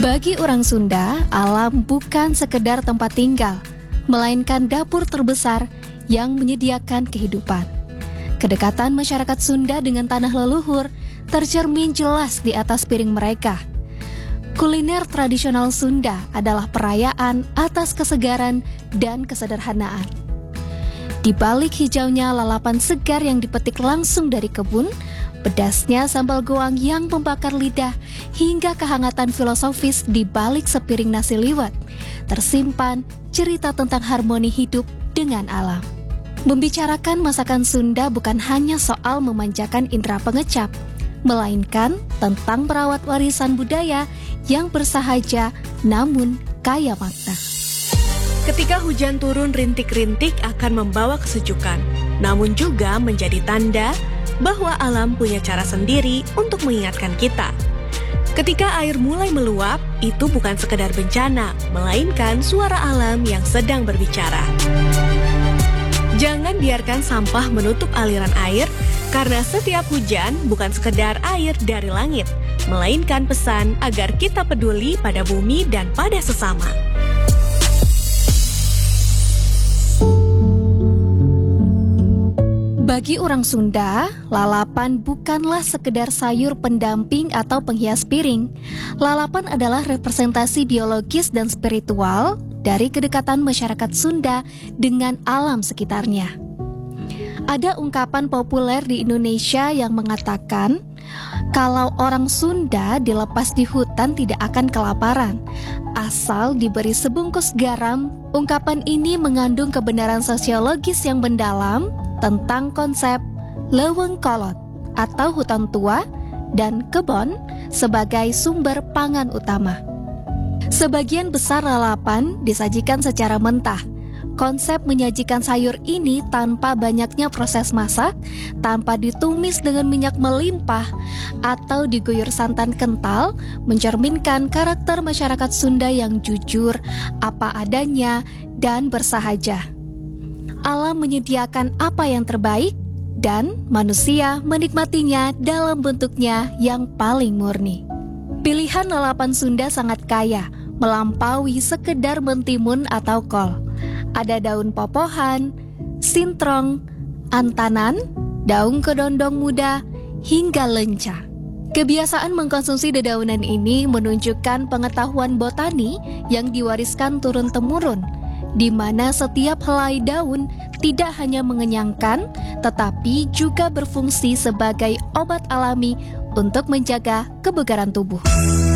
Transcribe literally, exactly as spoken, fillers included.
Bagi orang Sunda, alam bukan sekedar tempat tinggal, melainkan dapur terbesar yang menyediakan kehidupan. Kedekatan masyarakat Sunda dengan tanah leluhur tercermin jelas di atas piring mereka. Kuliner tradisional Sunda adalah perayaan atas kesegaran dan kesederhanaan. Di balik hijaunya lalapan segar yang dipetik langsung dari kebun, pedasnya sambal goang yang membakar lidah, hingga kehangatan filosofis di balik sepiring nasi liwet, tersimpan cerita tentang harmoni hidup dengan alam. Membicarakan masakan Sunda bukan hanya soal memanjakan indera pengecap, melainkan tentang merawat warisan budaya yang bersahaja namun kaya makna. Ketika hujan turun rintik-rintik akan membawa kesejukan, namun juga menjadi tanda bahwa alam punya cara sendiri untuk mengingatkan kita. Ketika air mulai meluap, itu bukan sekedar bencana, melainkan suara alam yang sedang berbicara. Jangan biarkan sampah menutup aliran air, karena setiap hujan bukan sekedar air dari langit, melainkan pesan agar kita peduli pada bumi dan pada sesama. Bagi orang Sunda, lalapan bukanlah sekedar sayur pendamping atau penghias piring. Lalapan adalah representasi biologis dan spiritual dari kedekatan masyarakat Sunda dengan alam sekitarnya. Ada ungkapan populer di Indonesia yang mengatakan, kalau orang Sunda dilepas di hutan tidak akan kelaparan, asal diberi sebungkus garam. Ungkapan ini mengandung kebenaran sosiologis yang mendalam tentang konsep leuweung kolot atau hutan tua dan kebon sebagai sumber pangan utama. Sebagian besar lalapan disajikan secara mentah. Konsep menyajikan sayur ini tanpa banyaknya proses masak, tanpa ditumis dengan minyak melimpah atau diguyur santan kental, mencerminkan karakter masyarakat Sunda yang jujur, apa adanya, dan bersahaja. Alam menyediakan apa yang terbaik, dan manusia menikmatinya dalam bentuknya yang paling murni. Pilihan lalapan Sunda sangat kaya, melampaui sekedar mentimun atau kol. Ada daun popohan, sintrong, antanan, daun kedondong muda, hingga lenca. Kebiasaan mengkonsumsi dedaunan ini menunjukkan pengetahuan botani yang diwariskan turun-temurun, di mana setiap helai daun tidak hanya mengenyangkan, tetapi juga berfungsi sebagai obat alami untuk menjaga kebugaran tubuh.